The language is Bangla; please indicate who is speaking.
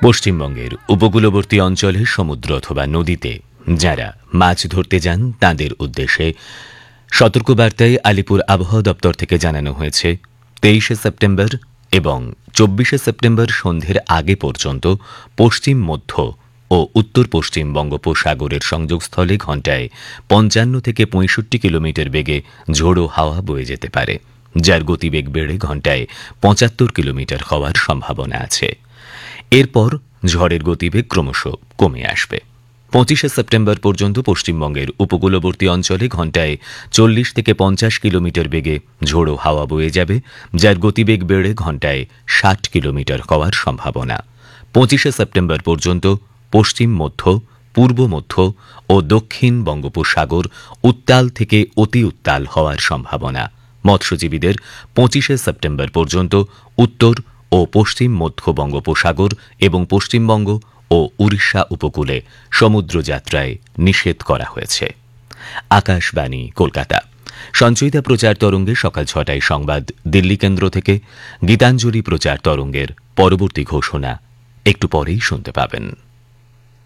Speaker 1: পশ্চিমবঙ্গের উপকূলবর্তী অঞ্চলে সমুদ্র অথবা নদীতে যারা মাছ ধরতে যান তাদের উদ্দেশ্যে সতর্কবার্তায় আলিপুর আবহাওয়া দপ্তর থেকে জানানো হয়েছে 23শে সেপ্টেম্বর এবং 24শে সেপ্টেম্বর সন্ধ্যের আগে পর্যন্ত পশ্চিম মধ্য ও উত্তর পশ্চিম বঙ্গোপসাগরের সংযোগস্থলে ঘণ্টায় 55 থেকে 65 কিলোমিটার বেগে ঝোড়ো হাওয়া বয়ে যেতে পারে, যার গতিবেগ বেড়ে ঘণ্টায় 75 কিলোমিটার হওয়ার সম্ভাবনা আছে। এরপর ঝড়ের গতিবেগ ক্রমশ কমে আসবে। 25শে সেপ্টেম্বর পর্যন্ত পশ্চিমবঙ্গের উপকূলবর্তী অঞ্চলে ঘণ্টায় 40 থেকে 50 কিলোমিটার বেগে ঝোড়ো হাওয়া বয়ে যাবে, যার গতিবেগ বেড়ে ঘণ্টায় 60 কিলোমিটার হওয়ার সম্ভাবনা। 25শে সেপ্টেম্বর পর্যন্ত পশ্চিম মধ্য, পূর্ব মধ্য ও দক্ষিণ বঙ্গোপসাগর উত্তাল থেকে অতি উত্তাল হওয়ার সম্ভাবনা। মৎস্যজীবীদের 25শে সেপ্টেম্বর পর্যন্ত উত্তর ও পশ্চিম মধ্য বঙ্গোপসাগর এবং পশ্চিমবঙ্গ ও উড়িষ্যা উপকূলে সমুদ্রযাত্রায় নিষেধ করা হয়েছে। আকাশবাণী কলকাতা। সঞ্চয়িতা প্রচার তরঙ্গে সকাল 6টায় সংবাদ দিল্লি কেন্দ্র থেকে। গীতাঞ্জলি প্রচার তরঙ্গের পরবর্তী ঘোষণা একটু পরেই শুনতে পাবেন।